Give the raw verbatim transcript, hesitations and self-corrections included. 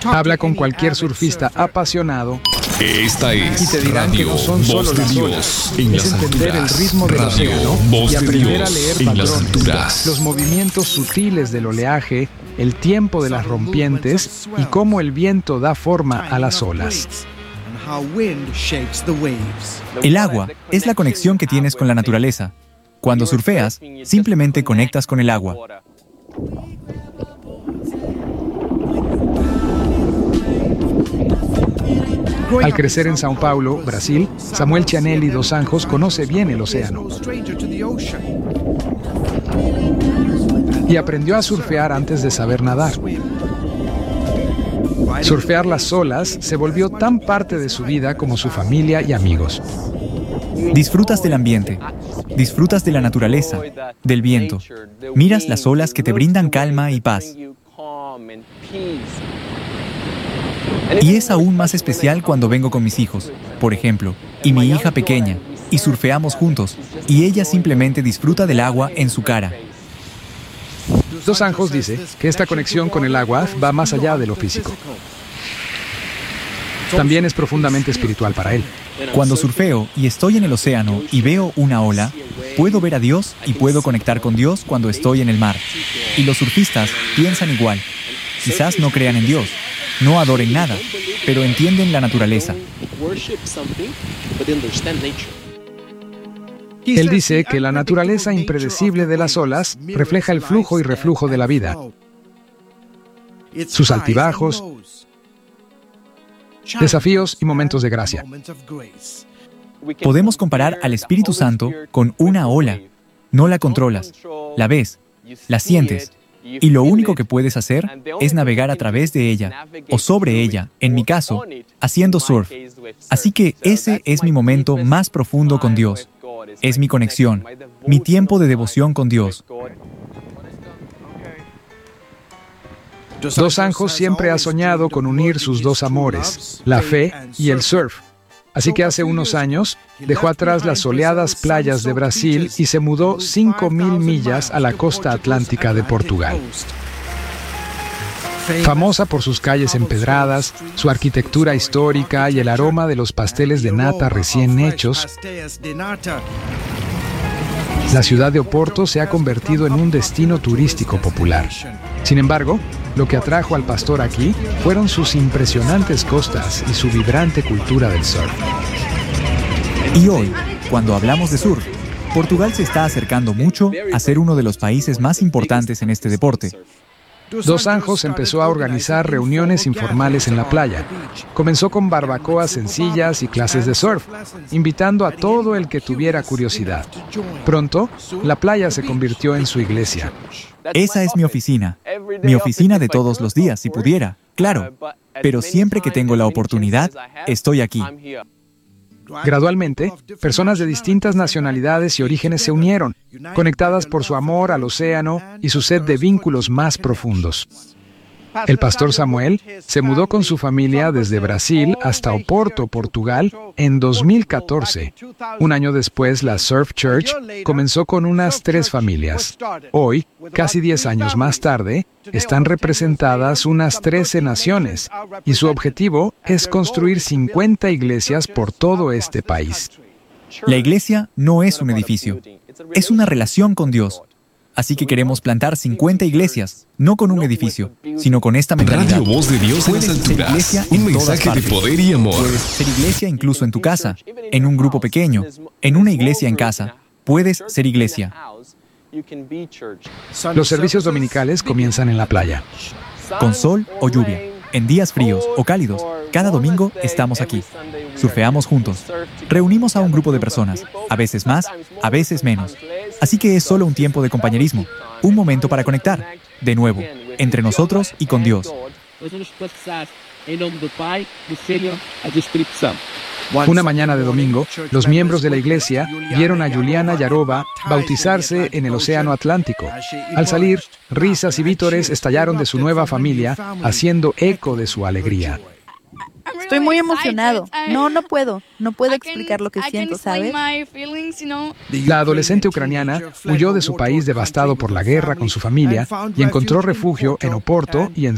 Habla con cualquier surfista apasionado Esta es y te dirán que Radio no son solo Voz de las Dios olas, en es las entender el alturas. ritmo del Radio océano Voz y de aprender a Dios leer en las patrones, alturas. los movimientos sutiles del oleaje, el tiempo de las rompientes y cómo el viento da forma a las olas. El agua es la conexión que tienes con la naturaleza. Cuando surfeas, simplemente conectas con el agua. Al crecer en São Paulo, Brasil, Samuel Cianelli dos Anjos conoce bien el océano y aprendió a surfear antes de saber nadar. Surfear las olas se volvió tan parte de su vida como su familia y amigos. Disfrutas del ambiente, disfrutas de la naturaleza, del viento. Miras las olas que te brindan calma y paz. Y es aún más especial cuando vengo con mis hijos, por ejemplo, y mi hija pequeña, y surfeamos juntos, y ella simplemente disfruta del agua en su cara. Dos Anjos dice que esta conexión con el agua va más allá de lo físico. También es profundamente espiritual para él. Cuando surfeo y estoy en el océano y veo una ola, puedo ver a Dios y puedo conectar con Dios cuando estoy en el mar. Y los surfistas piensan igual. Quizás no crean en Dios, no adoren nada, pero entienden la naturaleza. Él dice que la naturaleza impredecible de las olas refleja el flujo y reflujo de la vida, sus altibajos, desafíos y momentos de gracia. Podemos comparar al Espíritu Santo con una ola. No la controlas, la ves, la sientes, y lo único que puedes hacer es navegar a través de ella, o sobre ella, en mi caso, haciendo surf. Así que ese es mi momento más profundo con Dios. Es mi conexión, mi tiempo de devoción con Dios. Dos Anjos siempre ha soñado con unir sus dos amores, la fe y el surf. Así que hace unos años dejó atrás las soleadas playas de Brasil y se mudó cinco mil millas a la costa atlántica de Portugal. Famosa por sus calles empedradas, su arquitectura histórica y el aroma de los pasteles de nata recién hechos, la ciudad de Oporto se ha convertido en un destino turístico popular. Sin embargo, lo que atrajo al pastor aquí fueron sus impresionantes costas y su vibrante cultura del surf. Y hoy, cuando hablamos de surf, Portugal se está acercando mucho a ser uno de los países más importantes en este deporte. Dos Anjos empezó a organizar reuniones informales en la playa. Comenzó con barbacoas sencillas y clases de surf, invitando a todo el que tuviera curiosidad. Pronto, la playa se convirtió en su iglesia. Esa es mi oficina. Mi oficina de todos los días, si pudiera, claro. Pero siempre que tengo la oportunidad, estoy aquí. Gradualmente, personas de distintas nacionalidades y orígenes se unieron, conectadas por su amor al océano y su sed de vínculos más profundos. El pastor Samuel se mudó con su familia desde Brasil hasta Oporto, Portugal, en dos mil catorce. Un año después, la Surf Church comenzó con unas tres familias. Hoy, casi diez años más tarde, están representadas unas trece naciones y su objetivo es construir cincuenta iglesias por todo este país. La iglesia no es un edificio, es una relación con Dios. Así que queremos plantar cincuenta iglesias, no con un edificio, sino con esta mentalidad. Radio Voz de Dios en las Puedes ser alturas. iglesia Un en todas mensaje de partes. poder y amor. Puedes ser iglesia incluso en tu casa, en un grupo pequeño, en una iglesia en casa. Puedes ser iglesia. Los servicios dominicales comienzan en la playa. Con sol o lluvia, en días fríos o cálidos, cada domingo estamos aquí. Surfeamos juntos. Reunimos a un grupo de personas, a veces más, a veces menos. Así que es solo un tiempo de compañerismo, un momento para conectar, de nuevo, entre nosotros y con Dios. Una mañana de domingo, los miembros de la iglesia vieron a Juliana Yaroba bautizarse en el Océano Atlántico. Al salir, risas y vítores estallaron de su nueva familia, haciendo eco de su alegría. Estoy muy emocionado. No, no puedo. No puedo explicar lo que siento, ¿sabes? La adolescente ucraniana huyó de su país devastado por la guerra con su familia y encontró refugio en Oporto y en